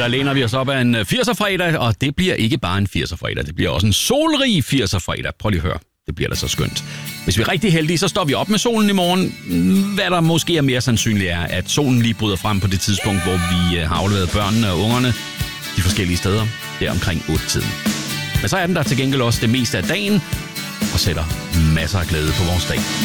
der læner vi os op af en 80'er-fredag, og det bliver ikke bare en 80'er-fredag, det bliver også en solrig 80'er-fredag. Prøv lige at høre, det bliver da så skønt. Hvis vi er rigtig heldige, så står vi op med solen i morgen. Hvad der måske er mere sandsynligt er, at solen lige bryder frem på det tidspunkt, hvor vi har afleveret børnene og ungerne de forskellige steder, der omkring 8-tiden. Men så er den der til gengæld også det meste af dagen, og sætter masser af glæde på vores dag.